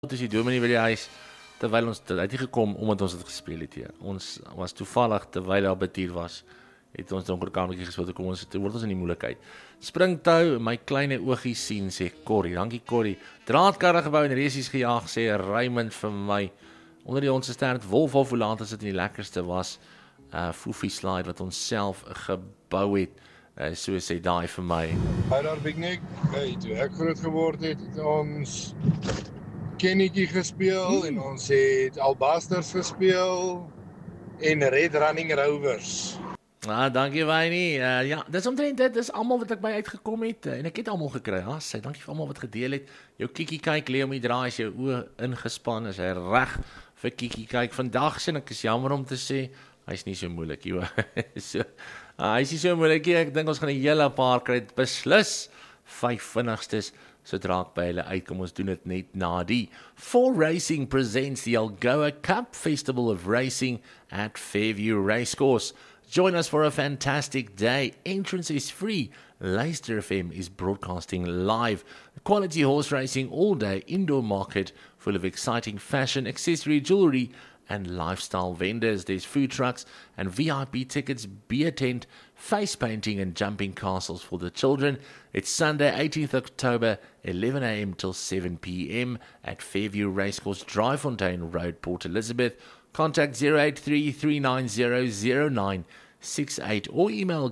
Dus die dominee by die huis, terwyl ons, het nie gekom omdat ons het gespeel het hier. Ons was toevallig, terwyl daar betuur was, het ons donkerkamertjie gespeel, toe kom ons, toe word ons in die moeilikheid. Springtou, my kleine oogies sien, sê Corrie, dankie Corrie. Draadkarre gebou en resies gejaag, sê Raymond vir my. Onder die onze ster het Wolf of hoe laat as dit die lekkerste was, Foofie slide wat ons self gebou het, so sê daai vir my. Hi daar Big Nick, hey, toe ek groot geword het, het ons Kennetjie gespeel en ons het Albasters gespeel en Red Running Rovers. Dankie Wynie. Ja, dis omtrent dit, dis almal wat ek by uitgekom het en ek het almal gekry. Sê dankie vir almal wat gedeel het. Jou Kiki kyk, Leomie draai as jou oë ingespan is, hy reg vir Kiki kyk. Vandag sien ek is jammer om te sê, hy's nie so moeilik nie. Hy's nie so moeilik nie. Ek dink ons gaan 'n hele paar kry, beslis 5 vinnigstes. Sodra ek by hulle uitkom, ons doen dit net na die. 4 Racing presents the Algoa Cup Festival of Racing at Fairview Racecourse. Join us for a fantastic day. Entrance is free. Leicester FM is broadcasting live. Quality horse racing all day. Indoor market full of exciting fashion, accessory, jewelry and lifestyle vendors. There's food trucks and VIP tickets, beer tent, face painting and jumping castles for the children. It's Sunday, 18th October, 11 a.m. till 7 p.m. at Fairview Racecourse, Dryfontein Road, Port Elizabeth. Contact 083-390-0968 or email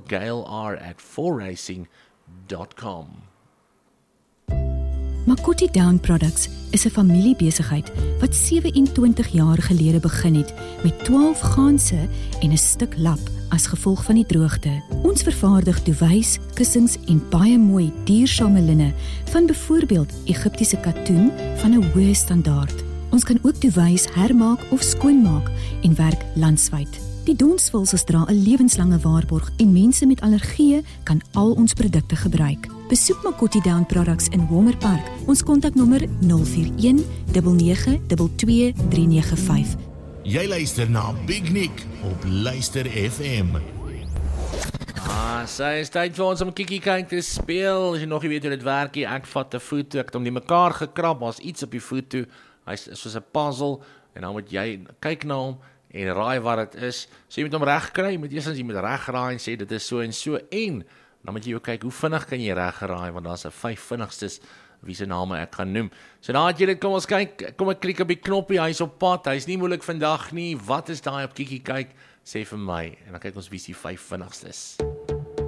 gailr@4racing.com. Makoti Down Products is 'n familiebesigheid wat 27 jaar gelede begin het met 12 ganse en 'n stuk lap as gevolg van die droogte. Ons vervaardig duvets, kussings en baie mooi duursame linne van byvoorbeeld Egiptiese katoen van 'n hoë standaard. Ons kan ook duvets hermaak of skoonmaak en werk landwyd. Die donsvulsels dra 'n lewenslange waarborg en mense met allergieë kan al ons produkte gebruik. Besoek Makoti Down Products in Honger Park. Ons kontaknommer 041 992 395. Jy luister na Big Nick op Luister FM. Sy is tyd vir ons om Kiki kyk te speel. As jy nog nie weet hoe dit werk nie, ek vat 'n foto, ek het hom die mekaar gekrap, daar's iets op die foto. Hy's soos 'n puzzle en dan moet jy kyk na hom en raai wat dit is. So jy moet hom reg kry, jy moet eers jy moet reg raai en sê dit is so en so en dan moet jy ook kyk hoe vinnig kan jy reg raai want daar's 'n 5 vinnigstes wie se name ek gaan noem. So nou het jy dit, kom ons kyk, kom ek klik op die knoppie, hy's op pad, hy's nie moeilik vandag nie. Wat is daai op Kiki kyk? Sê vir my en dan kyk ons wie se 5 vinnigstes.